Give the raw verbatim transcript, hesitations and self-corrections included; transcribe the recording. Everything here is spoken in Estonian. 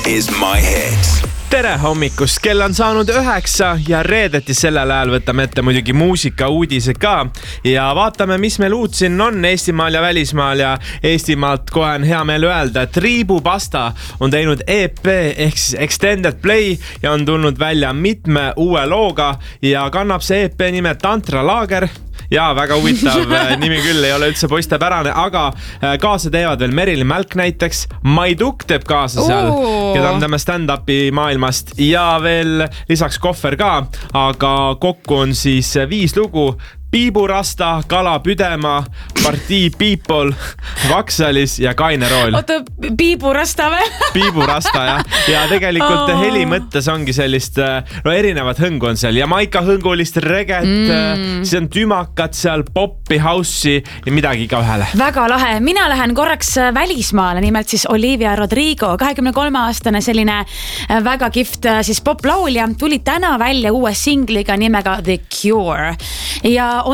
is my hit. Tere hommikust, kell on saanud üheksa ja reedeti sellel ajal võtame ette muidugi muusika uudised ka ja vaatame, mis meil uut siin on Eestimaal ja välismaal ja Eestimaalt kohe on hea meel öelda, et Triibu Pasta on teinud E P ehk siis Extended Play ja on tulnud välja mitme uue looga ja kannab see E P nime Tantra Laager. Ja väga huvitav nimi küll, ei ole üldse poistepärane, aga kaasa teevad veel Merilin Mälk näiteks, Maiduk teeb kaasa seal, Ooh. keda on tema stand-upi maailmast ja veel lisaks Kohver ka, aga kokku on siis viis lugu. Piiburasta, Kala Püdema, Partii People, Vaksalis ja Kaine Rool. Oota, Piiburasta või? Piiburasta, jah. Ja tegelikult oh. heli mõttes ongi sellist, no erinevad hõngu on seal. Jamaika hõngulist reget, mm. siis on tümakat seal, poppi, house'i ja midagi ka ühele. Väga lahe. Mina lähen korraks välismaale, nimelt siis Olivia Rodrigo, kahekümne kolme aastane selline väga kift siis poplaulja, tuli täna välja uue singliga nimega The Cure. Ja